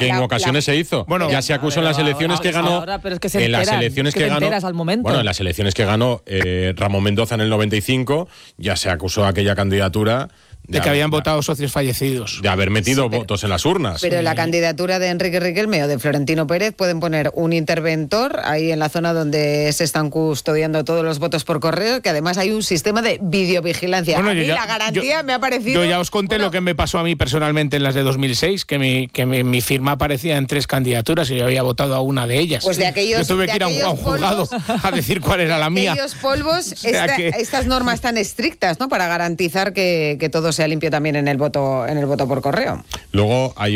porque en ocasiones se hizo. Bueno, ya se acusó en las elecciones que ganó. En las elecciones que ganó. Bueno, en las elecciones que ganó Ramón Mendoza en el 95, ya se acusó a aquella candidatura de que habían votado socios fallecidos. De haber metido votos en las urnas. Pero en la candidatura de Enrique Riquelme o de Florentino Pérez pueden poner un interventor ahí en la zona donde se están custodiando todos los votos por correo, que además hay un sistema de videovigilancia. Bueno, a mí la garantía me ha parecido... Yo ya os conté lo que me pasó a mí personalmente en las de 2006, que mi firma aparecía en 3 candidaturas y yo había votado a una de ellas. Pues de aquellos... Yo tuve que ir a un juzgado a decir cuál era la mía. Aquellos polvos, estas normas tan estrictas, ¿no?, para garantizar que todo sea limpio también en el voto por correo. Luego hay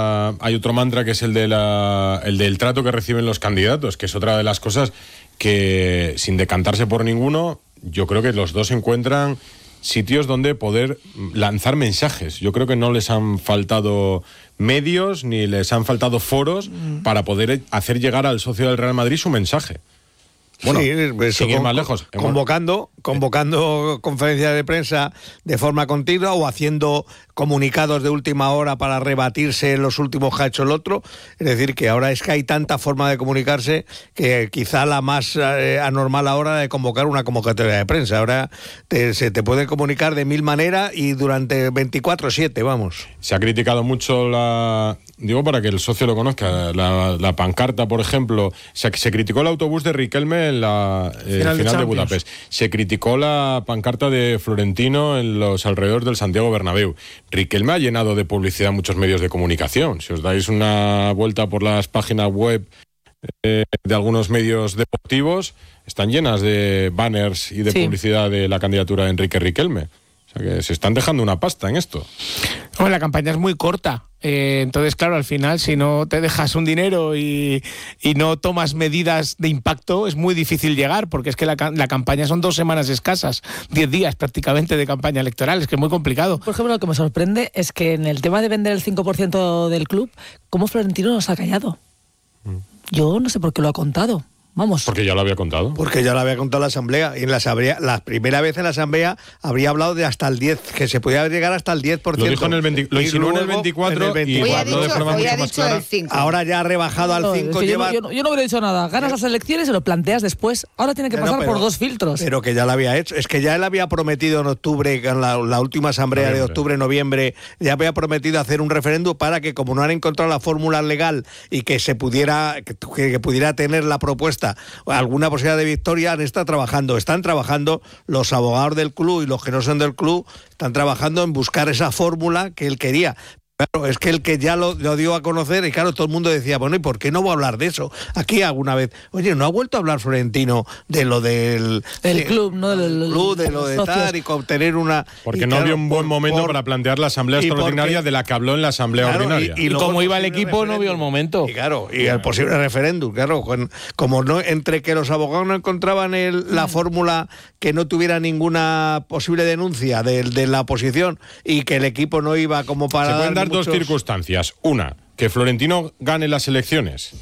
otro mantra que es el del trato que reciben los candidatos, que es otra de las cosas que, sin decantarse por ninguno, yo creo que los dos encuentran sitios donde poder lanzar mensajes. Yo creo que no les han faltado medios ni les han faltado foros para poder hacer llegar al socio del Real Madrid su mensaje. Bueno, sí, pues sin ir más lejos. Convocando conferencias de prensa de forma continua o haciendo comunicados de última hora para rebatirse los últimos que ha hecho el otro. Es decir, que ahora es que hay tanta forma de comunicarse que quizá la más anormal ahora de convocar una convocatoria de prensa. Ahora se te puede comunicar de 1000 maneras y durante 24/7, vamos. Se ha criticado mucho digo para que el socio lo conozca, la pancarta, por ejemplo. Se criticó el autobús de Riquelme en la final de Budapest. Se criticó la pancarta de Florentino en los alrededores del Santiago Bernabéu. Riquelme ha llenado de publicidad muchos medios de comunicación. Si os dais una vuelta por las páginas web de algunos medios deportivos, están llenas de banners y de publicidad de la candidatura de Enrique Riquelme. O sea que se están dejando una pasta en esto. Bueno, la campaña es muy corta. Entonces, claro, al final, si no te dejas un dinero y no tomas medidas de impacto, es muy difícil llegar, porque es que la campaña son 2 semanas escasas, 10 días prácticamente de campaña electoral, es que es muy complicado. Por ejemplo, lo que me sorprende es que en el tema de vender el 5% del club, ¿cómo Florentino nos ha callado? Yo no sé por qué lo ha contado. Vamos. Porque ya lo había contado. Porque ya lo había contado la Asamblea. Y en la Asamblea, la primera vez en la Asamblea, habría hablado de hasta el 10%, que se podía llegar hasta el 10%. Lo dijo lo insinuó en el 24 y habló de forma mucho más clara. Ahora ya ha rebajado al 5. Yo no hubiera dicho nada. Ganas las elecciones y lo planteas después. Ahora tiene que pasar por 2 filtros. Pero que ya lo había hecho. Es que ya él había prometido en octubre, en la última Asamblea de octubre-noviembre, ya había prometido hacer un referéndum para que, como no han encontrado la fórmula legal y que se pudiera que pudiera tener la propuesta alguna posibilidad de victoria, están trabajando los abogados del club y los que no son del club, están trabajando en buscar esa fórmula que él quería. Claro, es que el que ya lo dio a conocer, y claro, todo el mundo decía, bueno, ¿y por qué no voy a hablar de eso? Aquí alguna vez, oye, ¿no ha vuelto a hablar Florentino de lo del club, ¿no? Del club, de lo de tal, y obtener una... Porque no había un buen momento para plantear la asamblea extraordinaria de la que habló en la asamblea ordinaria. Y como iba el equipo, no vio el momento. Y claro, y el posible referéndum, claro, como no, entre que los abogados no encontraban la fórmula que no tuviera ninguna posible denuncia de la oposición y que el equipo no iba como para... Se pueden dar 2 circunstancias. Una, que Florentino gane las elecciones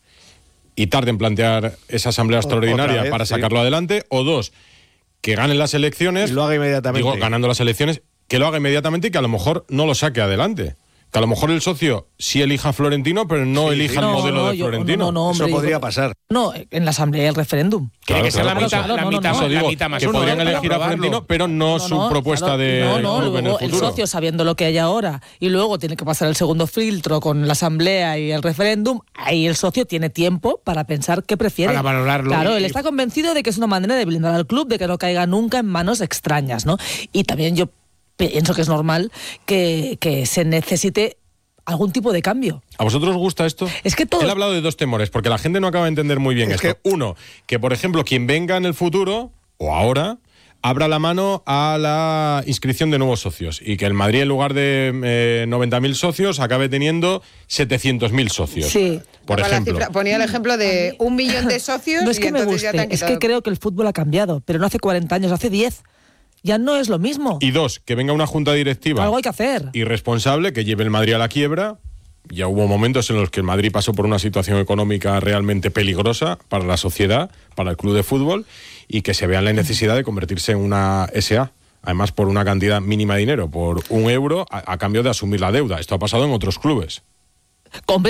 y tarde en plantear esa asamblea extraordinaria para sacarlo adelante. O 2, que gane las elecciones. Y lo haga inmediatamente. Digo, ganando las elecciones, que lo haga inmediatamente y que a lo mejor no lo saque adelante. Que a lo mejor el socio sí elija a Florentino, pero no elija el modelo de Florentino. No, eso podría pasar. No, en la asamblea el referéndum. Tiene que ser la mitad más que uno. podrían elegir a Florentino, pero no su propuesta de club en el futuro. El socio, sabiendo lo que hay ahora, y luego tiene que pasar el segundo filtro con la asamblea y el referéndum, ahí el socio tiene tiempo para pensar qué prefiere. Para valorarlo. Claro, él está convencido de que es una manera de blindar al club, de que no caiga nunca en manos extrañas, ¿no? Y también yo pienso que es normal que se necesite algún tipo de cambio. ¿A vosotros os gusta esto? Es que todo... Él ha hablado de 2 temores, porque la gente no acaba de entender muy bien esto. Uno, que por ejemplo quien venga en el futuro, o ahora, abra la mano a la inscripción de nuevos socios y que el Madrid, en lugar de 90.000 socios, acabe teniendo 700.000 socios. Sí. Por ejemplo. Ponía el ejemplo de 1 millón de socios. No es que me guste, es que creo que el fútbol ha cambiado, pero no hace 40 años, hace 10. Ya no es lo mismo. Y 2, que venga una junta directiva. Algo hay que hacer. Irresponsable, que lleve el Madrid a la quiebra. Ya hubo momentos en los que el Madrid pasó por una situación económica realmente peligrosa para la sociedad, para el club de fútbol, y que se vea la necesidad de convertirse en una SA. Además, por una cantidad mínima de dinero, por €1, a cambio de asumir la deuda. Esto ha pasado en otros clubes.